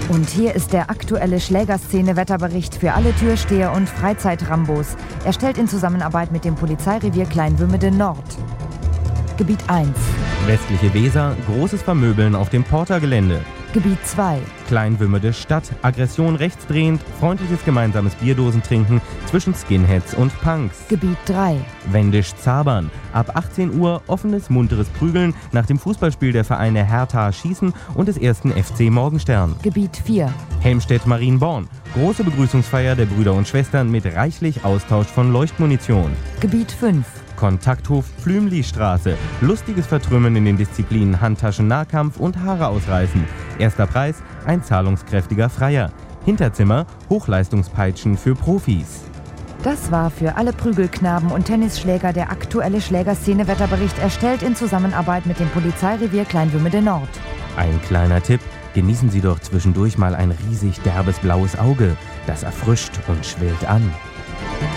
Und hier ist der aktuelle Schlägerszene-Wetterbericht für alle Türsteher und Freizeitrambos. Erstellt in Zusammenarbeit mit dem Polizeirevier Kleinwümmede Nord. Gebiet 1. Westliche Weser, großes Vermöbeln auf dem Portergelände. Gebiet 2. Kleinwümmede Stadt, Aggression rechtsdrehend, freundliches gemeinsames Bierdosentrinken zwischen Skinheads und Punks. Gebiet 3. Wendisch-Zabern, ab 18 Uhr offenes, munteres Prügeln nach dem Fußballspiel der Vereine Hertha Schießen und des 1. FC Morgenstern. Gebiet 4. Helmstedt-Marienborn, große Begrüßungsfeier der Brüder und Schwestern mit reichlich Austausch von Leuchtmunition. Gebiet 5. Kontakthof Flümli-Straße, lustiges Vertrümmen in den Disziplinen Handtaschen-Nahkampf und Haare ausreißen. Erster Preis, ein zahlungskräftiger Freier. Hinterzimmer, Hochleistungspeitschen für Profis. Das war für alle Prügelknaben und Tennisschläger der aktuelle Schlägerszene-Wetterbericht, erstellt in Zusammenarbeit mit dem Polizeirevier Kleinwümmede Nord. Ein kleiner Tipp, genießen Sie doch zwischendurch mal ein riesig derbes blaues Auge. Das erfrischt und schwillt an.